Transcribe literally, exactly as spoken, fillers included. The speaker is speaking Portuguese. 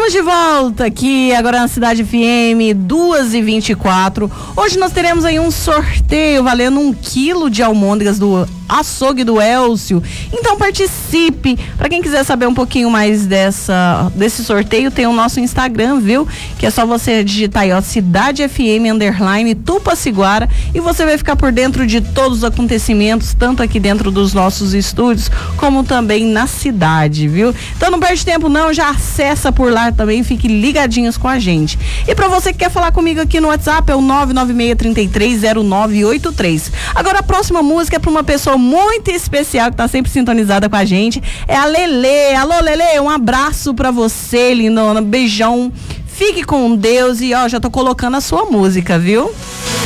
Estamos de volta aqui agora na Cidade F M, duas e vinte e quatro. Hoje nós teremos aí um sorteio valendo um quilo de almôndegas do açougue do Elcio. Então participe. Para quem quiser saber um pouquinho mais dessa, desse sorteio, tem o nosso Instagram, viu? Que é só você digitar aí, ó, Cidade F M underline Tupaciguara, e você vai ficar por dentro de todos os acontecimentos, tanto aqui dentro dos nossos estúdios, como também na cidade, viu? Então não perde tempo não, já acessa por lá também, fique ligadinhos com a gente. E para você que quer falar comigo aqui no WhatsApp, é o nove nove seis, três três zero nove oito três. Agora a próxima música é para uma pessoa muito especial que tá sempre sintonizada com a gente, é a Lelê. Alô, Lelê, um abraço para você, lindona, beijão, fique com Deus e ó, já tô colocando a sua música, viu?